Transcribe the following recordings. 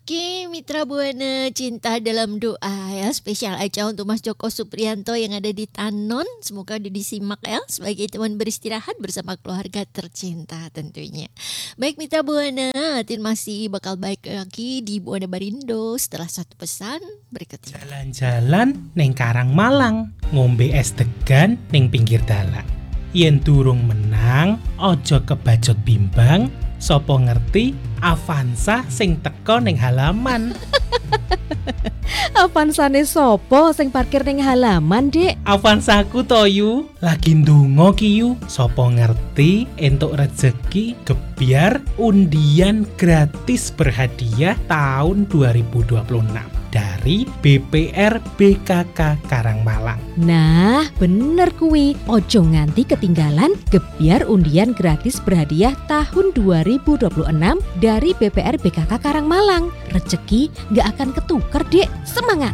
Oke, Mitra Buana Cinta Dalam Doa ya, spesial aja untuk Mas Joko Supriyanto yang ada di Tanon. Semoga disimak ya sebagai teman beristirahat bersama keluarga tercinta tentunya. Baik Mitra Buana, Tin masih bakal baik lagi di Buana Barindo setelah satu pesan berikut ini. Jalan-jalan neng Karang Malang, ngombe es degan neng pinggir dalan. Yen durung menang, ojo kebajot bimbang. Sopo ngerti Avanza sing teko ning halaman. Avansane sopo sing parkir ning halaman, Dik? Avanzaku toyu lagi ndonga kiyu. Sopo ngerti entuk rezeki gebyar undian gratis berhadiah tahun 2026 dari BPR BKK Karangmalang. Nah, bener kuwi. Ojo nganti ketinggalan gebyar undian gratis berhadiah tahun 2026 dari BPR BKK Karangmalang. Rezeki gak akan ketuker, Dek. Semangat!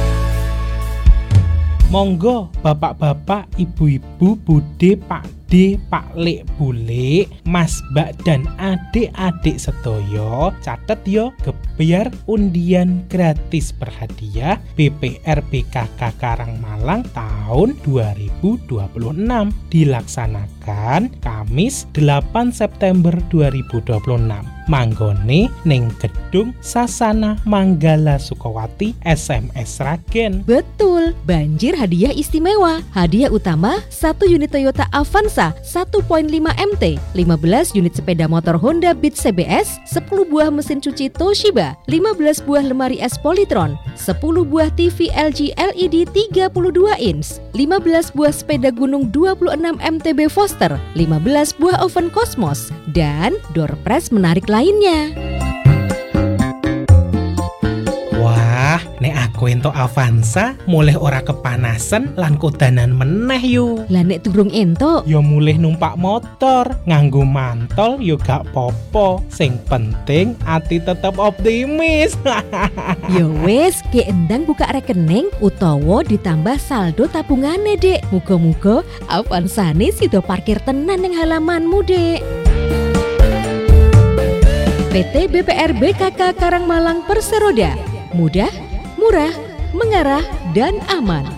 Monggo bapak-bapak, ibu-ibu, bude, pakde, paklek, bule, mas, mbak, dan adik-adik sedoyo, catet yo gebyar undian gratis berhadiah BPR BKK Karangmalang tahun 2026 dilaksanakan Kamis 8 September 2026. Manggone ning Gedung Sasana Manggala Sukawati SMS Sragen. Betul, banjir hadiah istimewa. Hadiah utama 1 unit Toyota Avanza 1.5 MT, 15 unit sepeda motor Honda Beat CBS, 10 buah mesin cuci Toshiba, 15 buah lemari es Polytron, 10 buah TV LG LED 32 inch, 15 buah sepeda gunung 26 MTB Foster, 15 buah oven Cosmos, dan door press menarik lainnya. Wah, nek aku entuk Avanza mulih ora kepanasan lan kodanan meneh yu. Lah nek durung entuk, Yo mulih numpak motor, nganggo mantol yo gak popo. Sing penting ati tetep optimis. ya wis, ke endang buka rekening utawa ditambah saldo tabungane, Dek. Muga-muga Avanzane sido parkir tenan ning halamanmu, Dek. PT BPR BKK Karangmalang Perseroda. Mudah, murah, mengarah, dan aman.